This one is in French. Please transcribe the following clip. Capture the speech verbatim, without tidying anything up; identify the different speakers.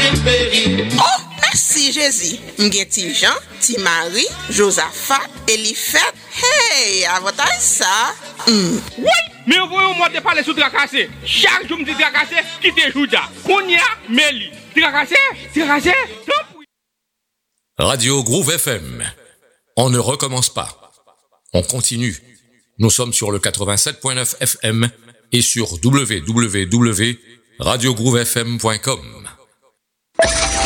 Speaker 1: Oh, merci Jésus. M'gen ti Jean, ti Marie, Josaphat, Elifet. Hey, avantage ça. Mm.
Speaker 2: Oui, mais voyons-moi te parler sous tracassé. Chaque jour me dit tracassé, qui te joue là. Kounia, Meli. Tracassé, tracassé.
Speaker 3: Radio Groove F M. On ne recommence pas. On continue. Nous sommes sur le quatre-vingt-sept point neuf F M et sur w w w point radio groove f m point com.